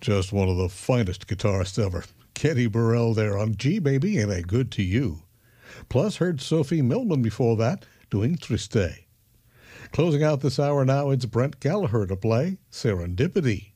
Just one of the finest guitarists ever. Kenny Burrell there on G Baby and A Good to You. Plus heard Sophie Millman before that doing Triste. Closing out this hour now, it's Brent Gallagher to play Serendipity.